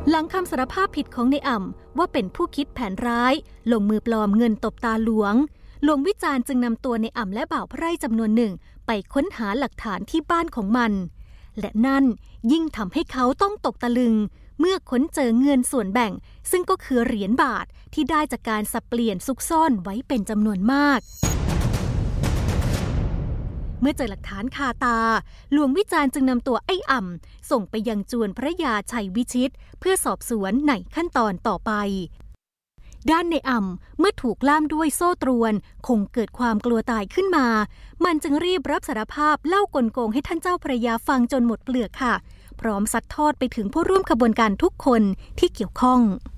หลังคำสารภาพผิดของในอ่ำว่าเป็นผู้คิดแผนร้ายลงมือปลอมเงินตบตาหลวงวิจารณ์จึงนำตัวในอ่ำและบ่าวไพร่จำนวนหนึ่งไปค้นหาหลักฐานที่บ้านของมันและนั่นยิ่งทำให้เขาต้องตกตะลึงเมื่อค้นเจอเงินส่วนแบ่งซึ่งก็คือเหรียญบาทที่ได้จากการสับเปลี่ยนซุกซ่อนไว้เป็นจำนวนมากเมื่อเจอหลักฐานคาตาหลวงวิจารณ์จึงนำตัวไอ้อ่ำส่งไปยังจวนพระยาชัยวิชิตเพื่อสอบสวนในขั้นตอนต่อไปด้านในอ่ำเมื่อถูกล่ามด้วยโซ่ตรวนคงเกิดความกลัวตายขึ้นมามันจึงรีบรับสารภาพเล่ากลโกงให้ท่านเจ้าพระยาฟังจนหมดเปลือกค่ะพร้อมซัดทอดไปถึงผู้ร่วมขบวนการทุกคนที่เกี่ยวข้อง